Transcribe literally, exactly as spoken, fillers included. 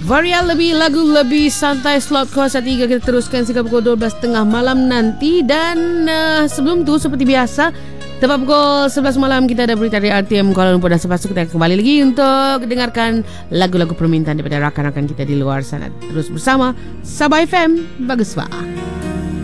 Varial lebih, lagu lebih santai, slot kuasa tiga kita teruskan sehingga pukul dua belas tiga puluh malam nanti. Dan uh, sebelum tu seperti biasa, tepat pukul sebelas malam kita ada berita dari R T M Kuala Lumpur. Dan selepas itu kita kembali lagi untuk dengarkan lagu-lagu permintaan daripada rakan-rakan kita di luar sana. Terus bersama Sabah F M, bagus pak.